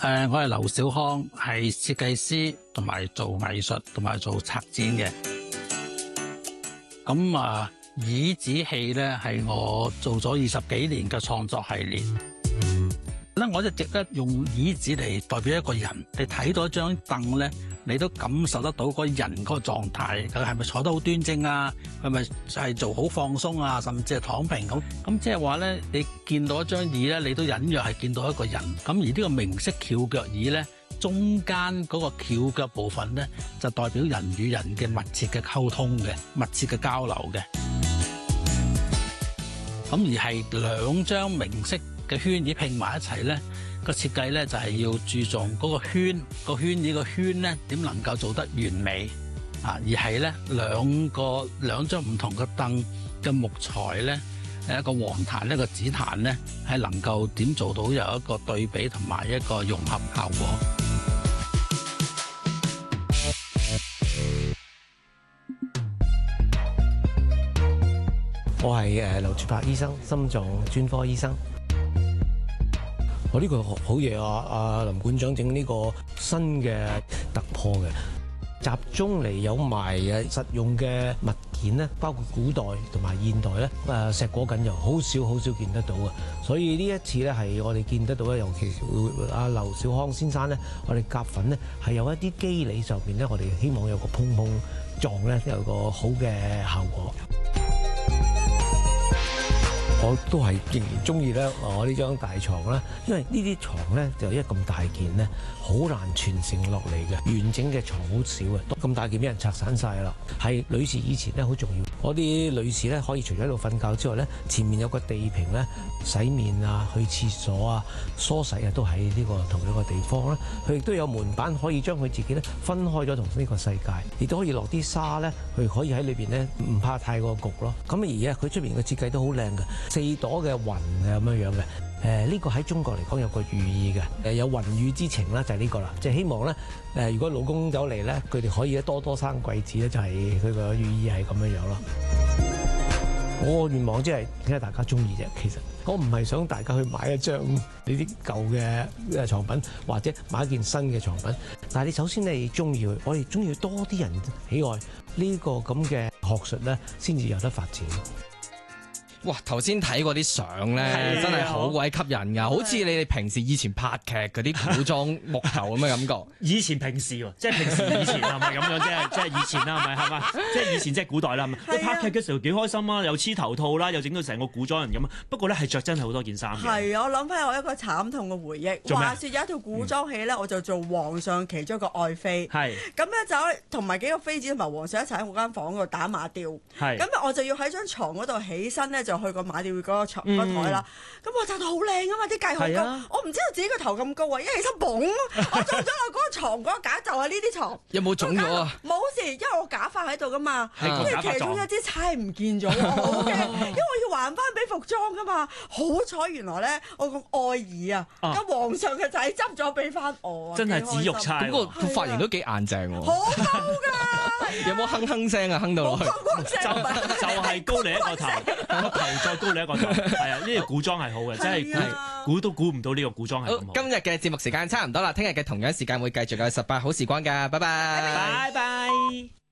我係劉小康，係設計師，同埋做藝術，同埋做策展嘅。咁椅子戲咧係我做咗20幾年嘅創作系列。咧我一直咧用椅子嚟代表一個人，你睇到一張凳咧，你都感受得到個人嗰個狀態，佢係咪坐得好端正啊？係咪係做好放鬆啊？甚至係躺平咁？咁即係話咧，你見到一張椅咧，你都隱約係見到一個人。咁而呢個明式翹腳椅咧，中間嗰個翹腳部分咧，就代表人與人嘅密切嘅溝通嘅、密切嘅交流嘅。咁而係兩張明式嘅圈椅拼埋一齊咧，個設計咧就係要注重嗰個圈，個圈椅個圈咧點能夠做得完美啊？而係咧兩張唔同嘅凳嘅木材咧，一個黃檀一個紫檀咧，係能夠點做到有一個對比同埋一個融合效果。 我係劉柱柏醫生，心臟專科醫生。我呢個好嘢啊！阿林館長整呢個新嘅突破嘅，集中嚟有埋實用嘅物件咧，包括古代同埋現代咧，碩果僅有，好少見得到啊！所以呢一次咧係我哋見得到咧，尤其阿劉小康先生咧，我哋夾粉咧係有一啲機理上邊咧，我哋希望有個碰撞咧，有個好嘅效果。我都係仍然中意咧，我呢張大床啦，因為呢啲床咧就因為咁大件咧，好難傳承落嚟嘅，完整嘅床好少啊，咁大件俾人拆散晒啦。係女士以前咧好重要，我啲女士咧可以除咗喺度瞓覺之外咧，前面有個地坪咧，洗面啊、去廁所啊、梳洗啊，都喺呢個同一個地方啦。佢亦都有門板可以將佢自己咧分開咗同呢個世界，亦都可以落啲沙咧，佢可以喺裏邊咧唔怕太過焗咯。咁而家佢出邊嘅設計都好靚嘅。4朵嘅雲啊咁樣嘅，呢個喺中國嚟講有個寓意嘅，有雲雨之情啦，就係呢個啦，即係希望咧，如果老公走嚟咧，佢哋可以咧多生貴子咧，就係佢個寓意係咁樣樣咯。我個願望即係睇下大家中意啫，其實我唔係想大家去買一張呢啲舊嘅床品，或者買一件新嘅床品，但係你首先你中意佢，我哋中意多啲人喜愛呢個咁嘅學術咧，先至有得發展。 哇！頭先睇過啲相咧，真係好鬼吸引㗎，好似你哋平時以前拍劇嗰啲古裝木頭咁嘅感覺。 以前平時喎，即係平時以前係咪咁樣啫？即係以前啦，係咪係嘛？即係以前即係古代啦。我拍劇嘅時候幾開心啊，又黐頭套啦，又整到成個古裝人咁。不過咧係着真係好多件衫嘅。 係啊，我諗翻我一個慘痛嘅回憶。話說有一套古裝戲咧，我就做皇上其中一個愛妃。係。咁咧就同埋幾個妃子同埋皇上一齊喺我間房度打馬吊。係。咁我就要喺張床嗰度起身咧，就去個馬吊嗰個牀嗰台啦。咁我就到好靚啊嘛，啲計好高。我唔知道自己個頭咁高啊，一起身嘣，我撞咗落嗰個牀嗰個架，就係呢啲床。有冇腫咗啊？冇事，因為我假髮喺度噶嘛。跟住其中一啲釵唔見咗，我好驚，因為我要還翻俾服裝噶嘛。好彩原來咧，我個愛兒啊，咁皇上嘅仔執咗俾翻我。真係紫玉釵。咁個髮型都幾硬淨喎。 好高㗎！ 有冇哼聲啊？哼到落去。 就係高你一個頭，個頭再高你一個頭。係啊，呢個古裝係好嘅，真係估都估唔到呢個古裝係咁好。 今日嘅節目時間差唔多啦，聽日嘅同樣時間會繼續有18好時光㗎，拜拜。 拜拜。